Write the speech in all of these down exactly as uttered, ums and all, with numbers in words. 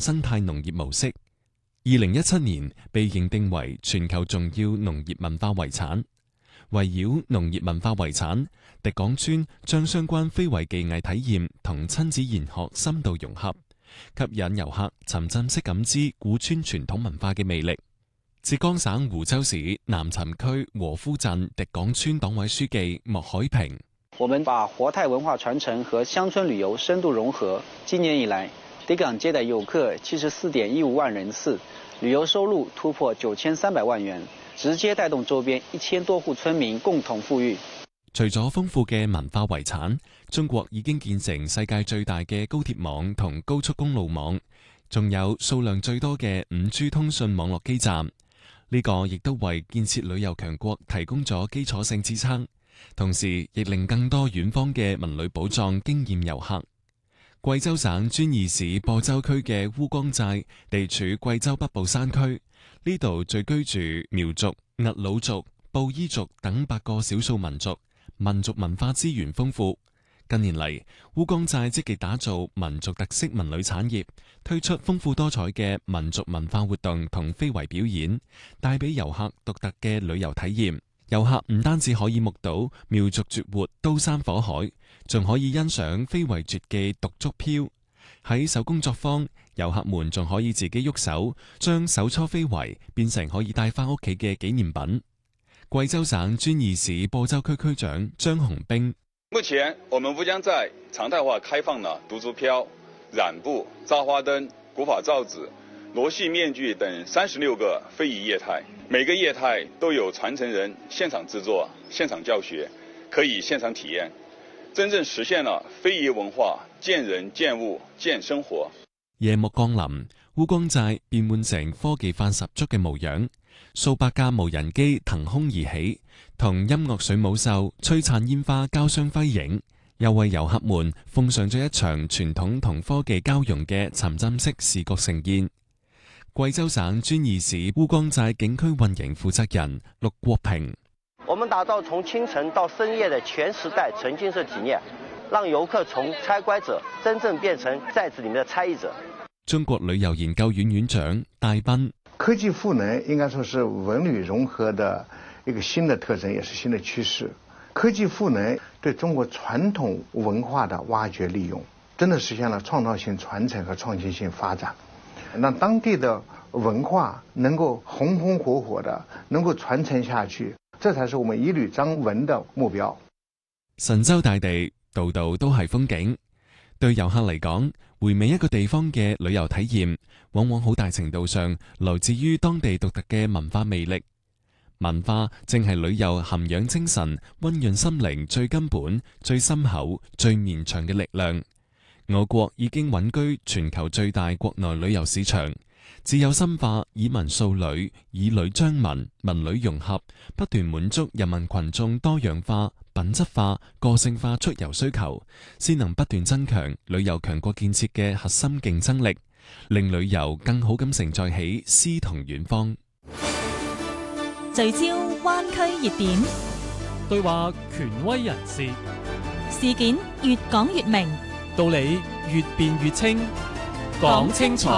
生態農業模式。二零一七年被認定為全球重要農業文化遺產。圍繞農業文化遺產，迪港村將相關非遺技藝體驗同親子研學深度融合，吸引遊客沉浸式感知古村傳統文化嘅魅力。浙江省湖州市南潯區和夫鎮迪港村黨委書記莫海平： 我們把活態文化傳承和鄉村旅遊深度融合。今年以來，迪港接待遊客七十四點一五萬人次，旅遊收入突破九千三百萬元，直接帶動周邊一千多戶村民共同富裕。 除咗豐富嘅文化遺產，中國已經建成世界最大嘅高鐵網同高速公路網，仲有數量最多嘅五 G 通訊網絡基站。呢個亦都為建設旅遊強國提供咗基礎性支撐，同時亦令更多遠方嘅文旅寶藏驚豔遊客。貴州省遵義市播州區嘅烏江寨地處貴州北部山區，呢度聚居住苗族、兀魯族、布依族等八個少數民族，民族文化資源豐富。近年嚟，烏江寨積極打造民族特色文旅產業，推出豐富多彩嘅民族文化活動同非遺表演，帶俾遊客獨特嘅旅遊體驗。遊客唔單止可以目睹苗族絕活刀山火海，仲可以欣賞非遺絕技獨竹飄。喺手工作坊，遊客們仲可以自己喐手，將手搓非遺變成可以帶翻屋企嘅紀念品。貴州省遵義市播州區區長張紅兵： 目前，我們烏江寨常態化開放了獨竹飄、染布、扎花燈、古法罩子、羅戲面具等三十六個非遺業態，每個業態都有傳承人現場製作、現場教學，可以現場體驗，真正實現了非遺文化見人見物見生活。 夜幕降臨，烏江寨變換成科技感十足嘅模樣，數百架無人機騰空而起，同音樂水舞秀、璀璨煙花交相輝映，又為遊客們奉上咗一場傳統同科技交融嘅沉浸式視覺盛宴。貴州省遵義市烏江寨景區運營負責人陸國平： 我們打造從清晨到深夜的全時代沉浸式體驗，讓遊客從參觀者真正變成寨子裏面的參與者。 中國旅遊研究院院長戴斌： 科技賦能應該說是文旅融合的一個新的特徵，也是新的趨勢。科技賦能對中國傳統文化的挖掘利用，真的實現了創造性傳承和創新性發展，讓當地的文化能夠紅紅火火的能夠傳承下去，這才是我們一旅張文的目標。 神州大地，度度都係風景。對遊客嚟講，回味一個地方嘅旅遊體驗，往往好大程度上來自於當地獨特嘅文化魅力。文化正係旅遊涵養精神、溫潤心靈最根本、最深厚、最綿長嘅力量。我國已經穩居全球最大國內旅遊市場，只有深化以文塑旅、以旅彰文、文旅融合，不斷滿足人民群眾多樣化、品質化、個性化出遊需求，先能不斷增強旅遊強國建設嘅核心競爭力，令旅遊更好咁承載起詩同遠方。 聚焦灣區熱點， 對話權威人士， 事件越講越明， 道理越辯越清，講清楚。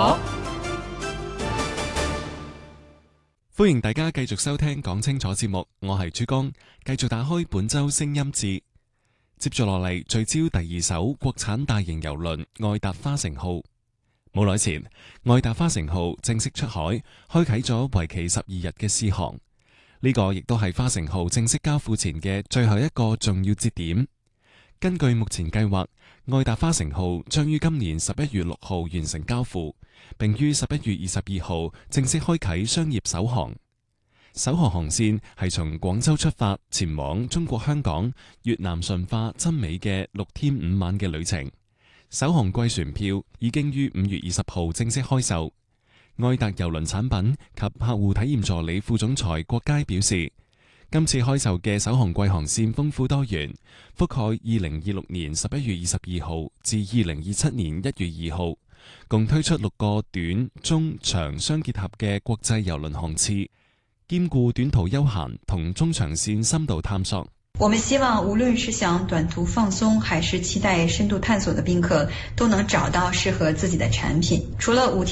歡迎大家繼續收聽講清楚節目，我係朱江，繼續打開本周聲音節。接住落嚟聚焦第二艘國產大型郵輪愛達花城號。冇耐前，愛達花城號正式出海，開啟咗為期十二日嘅試航。呢個亦都係花城號正式交付前嘅最後一個重要節點。根據目前計劃，愛達花城號將於今年十一月六號完成交付，並於十一月二十二號正式開啟商業首航。首航航線係從廣州出發，前往中國香港、越南順化、真美嘅六天五晚嘅旅程。首航季船票已經於五月二十號正式開售。愛達郵輪產品及客戶體驗助理副總裁郭佳表示，今次開售嘅首航季航線豐富多元，覆蓋二零二六年十一月二十二號至二零二七年一月二號，共推出六個短、中、長相結合嘅國際郵輪航次，兼顧短途休閒同中長線深度探索。 我們希望無論是想短途放鬆還是期待深度探索的賓客都能找到適合自己的產品。除了五天